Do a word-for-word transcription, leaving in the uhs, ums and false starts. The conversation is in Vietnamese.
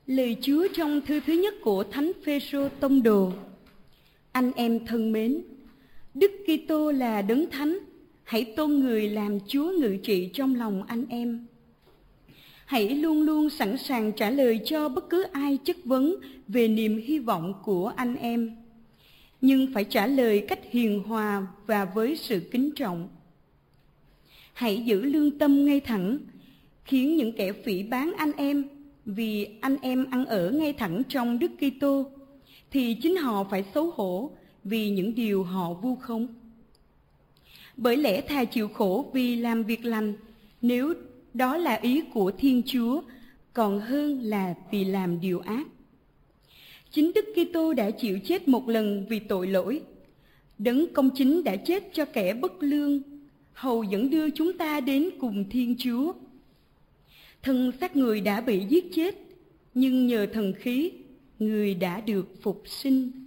Lời Chúa trong thư thứ nhất của Thánh Phêrô tông đồ. Anh em thân mến, Đức Kitô là đấng thánh, hãy tôn người làm Chúa ngự trị trong lòng anh em. Hãy luôn luôn sẵn sàng trả lời cho bất cứ ai chất vấn về niềm hy vọng của anh em, nhưng phải trả lời cách hiền hòa và với sự kính trọng. Hãy giữ lương tâm ngay thẳng, khiến những kẻ phỉ báng anh em vì anh em ăn ở ngay thẳng trong Đức Kitô, thì chính họ phải xấu hổ vì những điều họ vu khống. Bởi lẽ thà chịu khổ vì làm việc lành, nếu đó là ý của Thiên Chúa, còn hơn là vì làm điều ác. Chính Đức Kitô đã chịu chết một lần vì tội lỗi. Đấng công chính đã chết cho kẻ bất lương, hầu dẫn đưa chúng ta đến cùng Thiên Chúa. Thân xác người đã bị giết chết, nhưng nhờ thần khí, người đã được phục sinh.